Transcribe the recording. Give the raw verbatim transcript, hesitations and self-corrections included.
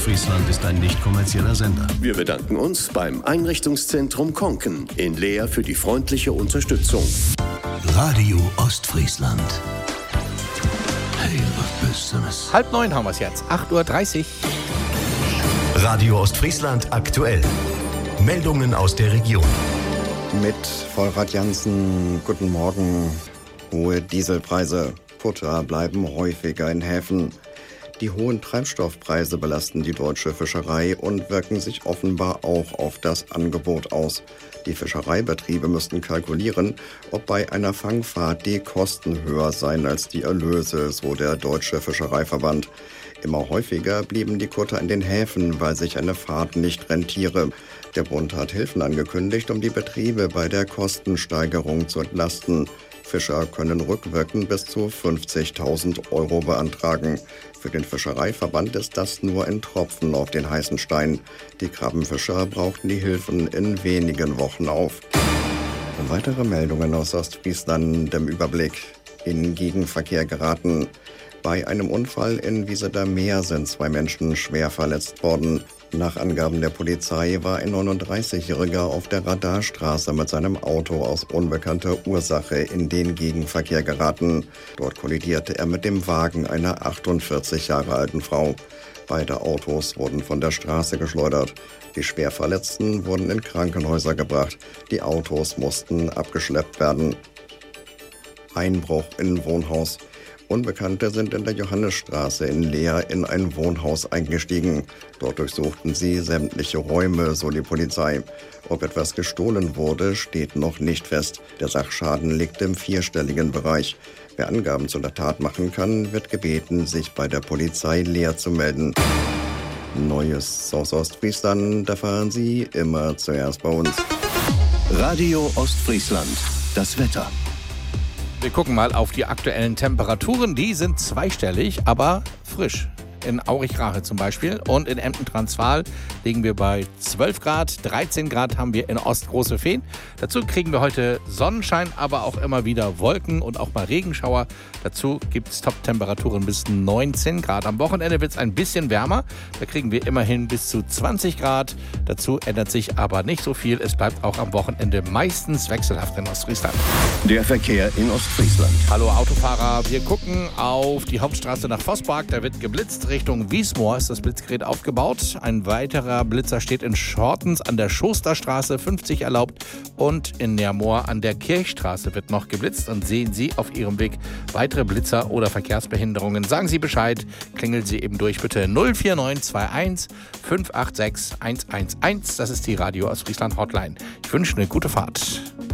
Ostfriesland ist ein nicht kommerzieller Sender. Wir bedanken uns beim Einrichtungszentrum Konken in Leer für die freundliche Unterstützung. Radio Ostfriesland. Hey, was bist du das? Halb neun haben wir es jetzt, acht Uhr dreißig. Radio Ostfriesland aktuell. Meldungen aus der Region. Mit Vollrad Jansen, guten Morgen. Hohe Dieselpreise. Kutter bleiben häufiger in Häfen. Die hohen Treibstoffpreise belasten die deutsche Fischerei und wirken sich offenbar auch auf das Angebot aus. Die Fischereibetriebe müssten kalkulieren, ob bei einer Fangfahrt die Kosten höher seien als die Erlöse, so der Deutsche Fischereiverband. Immer häufiger blieben die Kutter in den Häfen, weil sich eine Fahrt nicht rentiere. Der Bund hat Hilfen angekündigt, um die Betriebe bei der Kostensteigerung zu entlasten. Fischer können rückwirkend bis zu fünfzigtausend Euro beantragen. Für den Fischereiverband ist das nur ein Tropfen auf den heißen Stein. Die Krabbenfischer brauchten die Hilfen in wenigen Wochen auf. Weitere Meldungen aus Ostfriesland im Überblick. In Gegenverkehr geraten. Bei einem Unfall in Wieseler Meer sind zwei Menschen schwer verletzt worden. Nach Angaben der Polizei war ein neununddreißigjähriger auf der Radarstraße mit seinem Auto aus unbekannter Ursache in den Gegenverkehr geraten. Dort kollidierte er mit dem Wagen einer achtundvierzig Jahre alten Frau. Beide Autos wurden von der Straße geschleudert. Die Schwerverletzten wurden in Krankenhäuser gebracht. Die Autos mussten abgeschleppt werden. Einbruch in Wohnhaus. Unbekannte sind in der Johannesstraße in Leer in ein Wohnhaus eingestiegen. Dort durchsuchten sie sämtliche Räume, so die Polizei. Ob etwas gestohlen wurde, steht noch nicht fest. Der Sachschaden liegt im vierstelligen Bereich. Wer Angaben zu der Tat machen kann, wird gebeten, sich bei der Polizei Leer zu melden. Neues aus Ostfriesland erfahren Sie immer zuerst bei uns. Radio Ostfriesland. Das Wetter. Wir gucken mal auf die aktuellen Temperaturen. Die sind zweistellig, aber frisch. In Aurich-Rache zum Beispiel und in Emden-Transvaal liegen wir bei zwölf Grad. dreizehn Grad haben wir in Ostgroßefehn. Dazu kriegen wir heute Sonnenschein, aber auch immer wieder Wolken und auch mal Regenschauer. Dazu gibt es Top-Temperaturen bis neunzehn Grad. Am Wochenende wird es ein bisschen wärmer. Da kriegen wir immerhin bis zu zwanzig Grad. Dazu ändert sich aber nicht so viel. Es bleibt auch am Wochenende meistens wechselhaft in Ostfriesland. Der Verkehr in Ostfriesland. Hallo Autofahrer, wir gucken auf die Hauptstraße nach Vosspark. Da wird geblitzt. Richtung Wiesmoor ist das Blitzgerät aufgebaut. Ein weiterer Blitzer steht in Schortens an der Schosterstraße, fünfzig erlaubt. Und in Neermoor an der Kirchstraße wird noch geblitzt. Und sehen Sie auf Ihrem Weg weitere Blitzer oder Verkehrsbehinderungen, sagen Sie Bescheid. Klingeln Sie eben durch bitte null vier neun zwei eins fünf acht sechs eins eins eins. Das ist die Radio Ostfriesland Hotline. Ich wünsche eine gute Fahrt.